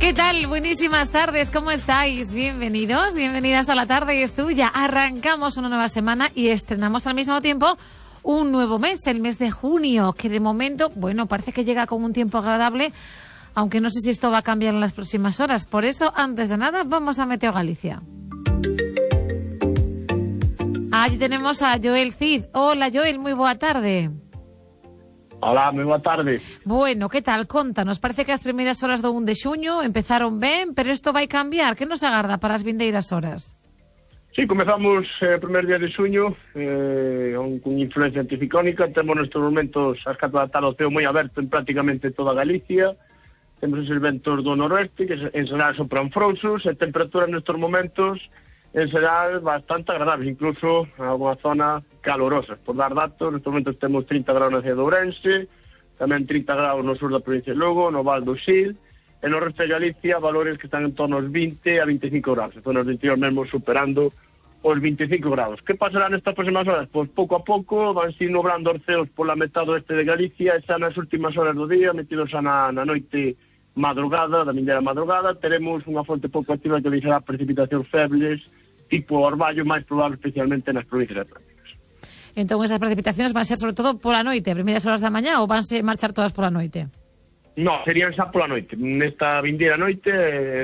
¿Qué tal? Buenísimas tardes, ¿cómo estáis? Bienvenidos, bienvenidas a La Tarde es Tuya. Arrancamos una nueva semana y estrenamos al mismo tiempo un nuevo mes, el mes de junio, que de momento, bueno, parece que llega con un tiempo agradable, aunque no sé si esto va a cambiar en las próximas horas. Por eso, antes de nada, vamos a Meteo Galicia. Allí tenemos a Joel Cid. Hola, Joel, muy boa tarde. Hola, moi boa tarde. Bueno, que tal? Contanos, parece que as primeiras horas do 1 de xuño empezaron ben, pero isto vai cambiar. Que nos agarda para as vindeiras horas? Sí, comezamos o primer día de xuño con influencia anticiclónica. Temos nestes momentos as 4 da tarde o ceo moi aberto en prácticamente toda Galicia. Temos eses ventos do noroeste que en xeral sopran frouxos e temperaturas nestes momentos en xeral bastante agradables, incluso en alguna zona calorosas. Por dar datos, nestes momentos temos 30 graus na cidade de Ourense, tamén 30 graus no sur da provincia de Lugo, no Val do Sil, e no resto de Galicia valores que están en torno aos 20 a 25 graus, en zonas do interior mesmo superando os 25 graus. Que pasará nestas próximas horas? Pois pouco a pouco van se nublando os ceos pola metade oeste de Galicia, e xa nas últimas horas do día, metidos xa na noite madrugada, da vindeira madrugada, teremos unha fonte pouco activa que deixará precipitacións febles, tipo orballo, máis probable especialmente nas provincias atlánticas. Entón, esas precipitacións van ser sobre todo pola noite, primeiras horas da mañá, ou vanse marchar todas pola noite? No, serían xa pola noite. Nesta vindeira noite